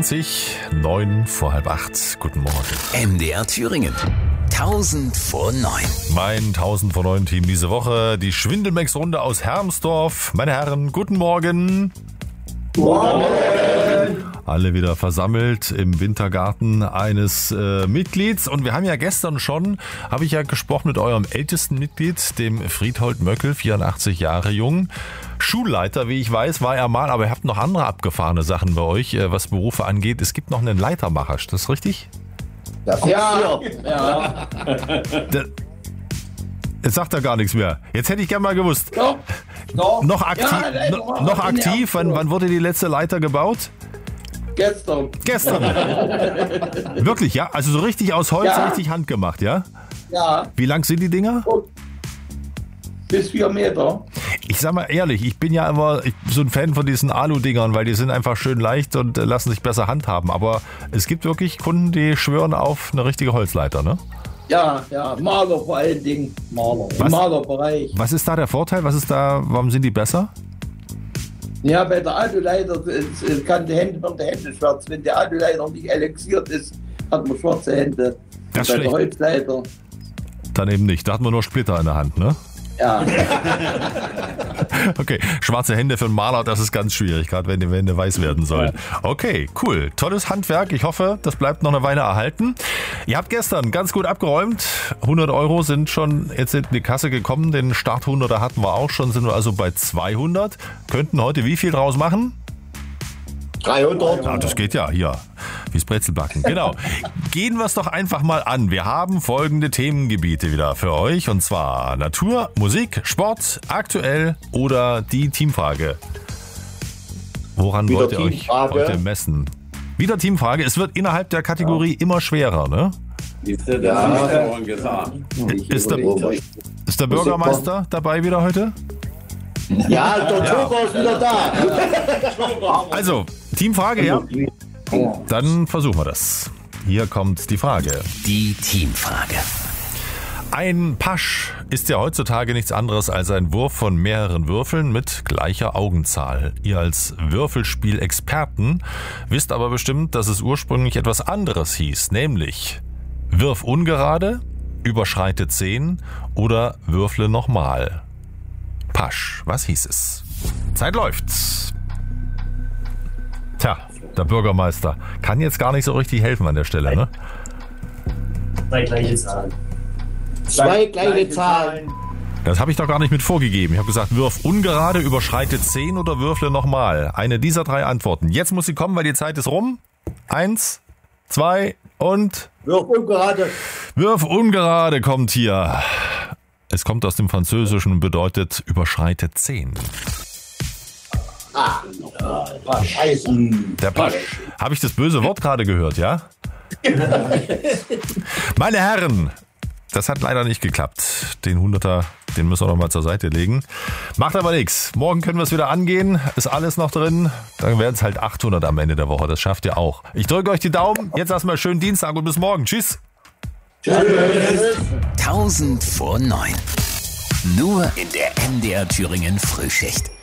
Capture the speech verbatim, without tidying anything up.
zwanzig, neun vor halb acht. Guten Morgen. M D R Thüringen. tausend vor neun. Mein tausend vor neun Team diese Woche, die Schwindelmex-Runde aus Hermsdorf. Meine Herren, guten Morgen. Morgen. Alle wieder versammelt im Wintergarten eines äh, Mitglieds. Und wir haben ja gestern schon, habe ich ja gesprochen mit eurem ältesten Mitglied, dem Friedhold Möckel, vierundachtzig Jahre jung. Schulleiter, wie ich weiß, war er mal, aber ihr habt noch andere abgefahrene Sachen bei euch, äh, was Berufe angeht. Es gibt noch einen Leitermacher, ist das richtig? Ja, ja. ja. Der, jetzt sagt er gar nichts mehr. Jetzt hätte ich gerne mal gewusst. Doch, doch. Noch aktiv, Ja, no, noch aktiv? Wann, wann wurde die letzte Leiter gebaut? Gestern. Gestern. Wirklich, ja? Also so richtig aus Holz, Ja. richtig handgemacht, ja? Ja. Wie lang sind die Dinger? Und bis vier Meter. Ich sag mal ehrlich, ich bin ja immer so ein Fan von diesen Alu-Dingern, weil die sind einfach schön leicht und äh, lassen sich besser handhaben. Aber es gibt wirklich Kunden, die schwören auf eine richtige Holzleiter, ne? Ja, ja. Maler vor allen Dingen. Maler. Im Was? Malerbereich. Was ist da der Vorteil? Was ist da, warum sind die besser? Ja, bei der Aluleiter es- es kann die Hände, werden die Hände schwarz. Wenn der Aluleiter nicht elixiert ist, hat man schwarze Hände. Das ist bei der schlecht. Holzleiter. Dann eben nicht. Da hat man nur Splitter in der Hand, ne? Ja. Okay, schwarze Hände für einen Maler, das ist ganz schwierig, gerade wenn die Wände weiß werden sollen. Okay, cool. Tolles Handwerk. Ich hoffe, das bleibt noch eine Weile erhalten. Ihr habt gestern ganz gut abgeräumt. hundert Euro sind schon jetzt in die Kasse gekommen. Den Starthunderter hatten wir auch schon, sind wir also bei zweihundert. Könnten heute wie viel draus machen? dreihundert. Ja, das geht ja hier. Wie's Brezelbacken. Genau. Gehen wir es doch einfach mal an. Wir haben folgende Themengebiete wieder für euch. Und zwar Natur, Musik, Sport, aktuell oder die Teamfrage. Woran Wieder wollt ihr euch Teamfrage. heute messen? Wieder Teamfrage. Es wird innerhalb der Kategorie immer schwerer, ne? Siehste, das Ja. hast du vorhin gesagt. Ist der, ist der Bürgermeister dabei wieder heute? Ja, der Joker ist wieder da. Also, Teamfrage, ja? Dann versuchen wir das. Hier kommt die Frage. Die Teamfrage. Ein Pasch ist ja heutzutage nichts anderes als ein Wurf von mehreren Würfeln mit gleicher Augenzahl. Ihr als Würfelspiel-Experten wisst aber bestimmt, dass es ursprünglich etwas anderes hieß, nämlich Wirf ungerade, überschreite zehn oder würfle nochmal. Pasch, was hieß es? Zeit läuft. Tja, der Bürgermeister kann jetzt gar nicht so richtig helfen an der Stelle, ne? Zwei gleiche Zahlen. Zwei gleiche Zahlen. Das habe ich doch gar nicht mit vorgegeben. Ich habe gesagt, wirf ungerade, überschreite zehn oder würfle nochmal. Eine dieser drei Antworten. Jetzt muss sie kommen, weil die Zeit ist rum. Eins, zwei und Wirf ungerade. wirf ungerade kommt hier. Es kommt aus dem Französischen und bedeutet überschreite zehn. Scheiße. Der Pasch. Habe ich das böse Wort gerade gehört, ja? Meine Herren, das hat leider nicht geklappt. Den Hunderter, den müssen wir noch mal zur Seite legen. Macht aber nichts. Morgen können wir es wieder angehen. Ist alles noch drin. Dann werden es halt achthundert am Ende der Woche. Das schafft ihr auch. Ich drücke euch die Daumen. Jetzt erstmal schönen Dienstag und bis morgen. Tschüss. tausend vor neun. Nur in der M D R Thüringen Frühschicht.